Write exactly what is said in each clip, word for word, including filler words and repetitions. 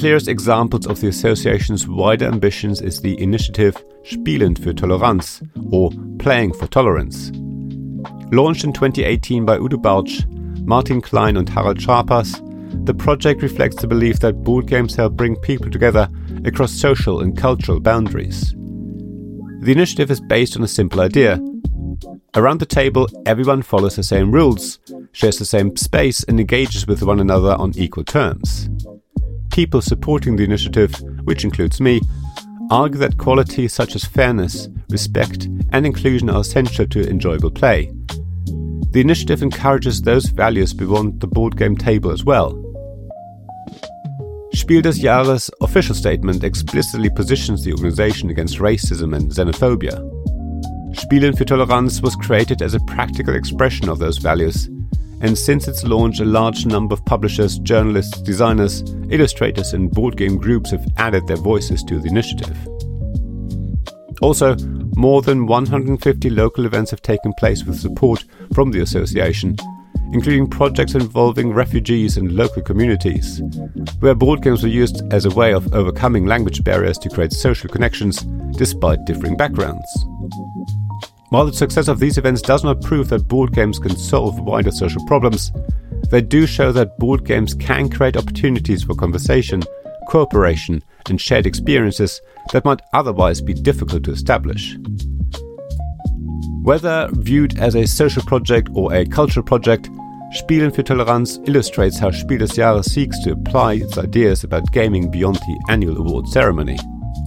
clearest examples of the association's wider ambitions is the initiative Spielen für Toleranz, or Playing for Tolerance. Launched in twenty eighteen by Udo Bartsch, Martin Klein and Harald Schapas, the project reflects the belief that board games help bring people together across social and cultural boundaries. The initiative is based on a simple idea. Around the table, everyone follows the same rules, shares the same space and engages with one another on equal terms. People supporting the initiative, which includes me, argue that qualities such as fairness, respect and inclusion are essential to enjoyable play. The initiative encourages those values beyond the board game table as well. Spiel des Jahres' official statement explicitly positions the organization against racism and xenophobia. Spielen für Toleranz was created as a practical expression of those values, and since its launch a large number of publishers, journalists, designers, illustrators and board game groups have added their voices to the initiative. Also, more than one hundred fifty local events have taken place with support from the association, including projects involving refugees and local communities, where board games were used as a way of overcoming language barriers to create social connections despite differing backgrounds. While the success of these events does not prove that board games can solve wider social problems, they do show that board games can create opportunities for conversation, cooperation, and shared experiences that might otherwise be difficult to establish. Whether viewed as a social project or a cultural project, Spielen für Toleranz illustrates how Spiel des Jahres seeks to apply its ideas about gaming beyond the annual award ceremony.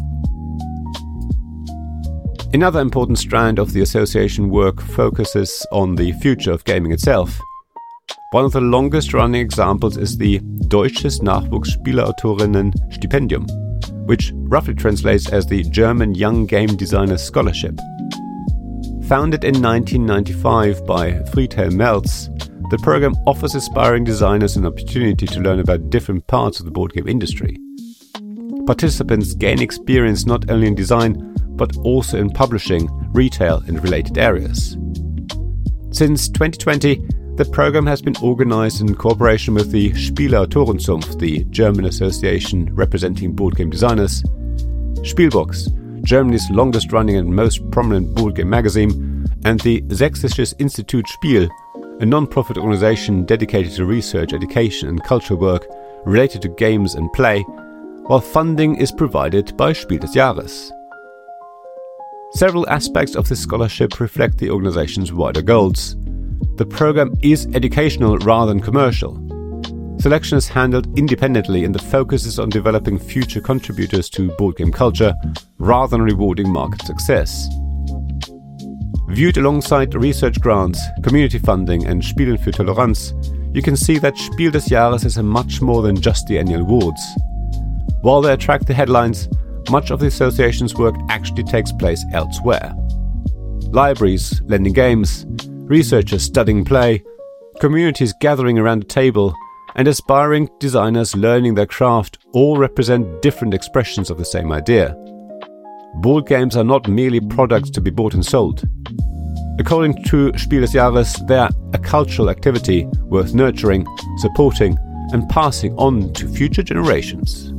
Another important strand of the association work focuses on the future of gaming itself. One of the longest-running examples is the Deutsches Nachwuchsspieleautorinnen-Stipendium, which roughly translates as the German Young Game Designers Scholarship. Founded in nineteen ninety-five by Friedhelm Meltz, the program offers aspiring designers an opportunity to learn about different parts of the board game industry. Participants gain experience not only in design, but also in publishing, retail and related areas. Since twenty twenty, the program has been organized in cooperation with the Spieleautorenzunft, the German association representing board game designers, Spielbox, Germany's longest-running and most prominent board game magazine, and the Sächsisches Institut Spiel, a non-profit organization dedicated to research, education and cultural work related to games and play, while funding is provided by Spiel des Jahres. Several aspects of this scholarship reflect the organization's wider goals. The program is educational rather than commercial. Selection is handled independently and the focus is on developing future contributors to board game culture rather than rewarding market success. Viewed alongside research grants, community funding and Spielen für Toleranz, you can see that Spiel des Jahres is a much more than just the annual awards. While they attract the headlines, much of the association's work actually takes place elsewhere. Libraries lending games, researchers studying play, communities gathering around a table, and aspiring designers learning their craft all represent different expressions of the same idea. Board games are not merely products to be bought and sold. According to Spiel des Jahres, they are a cultural activity worth nurturing, supporting, and passing on to future generations.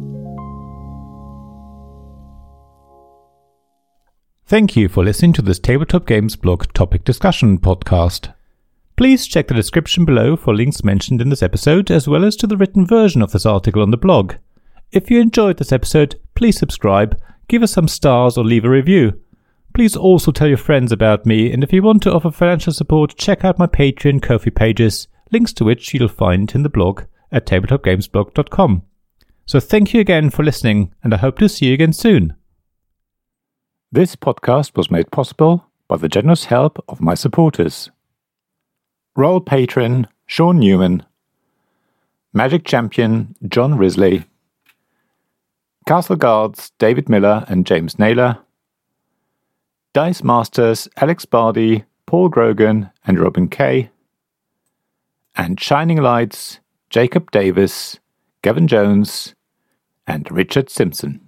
Thank you for listening to this Tabletop Games blog topic discussion podcast. Please check the description below for links mentioned in this episode, as well as to the written version of this article on the blog. If you enjoyed this episode, please subscribe, give us some stars or leave a review. Please also tell your friends about me, and if you want to offer financial support, check out my Patreon and Ko-fi pages, links to which you'll find in the blog at tabletop games blog dot com. So thank you again for listening, and I hope to see you again soon. This podcast was made possible by the generous help of my supporters. Royal Patron Sean Newman, Magic Champion John Risley, Castle Guards David Miller and James Naylor, Dice Masters Alex Bardi, Paul Grogan and Robin Kay, and Shining Lights Jacob Davis, Gavin Jones and Richard Simpson.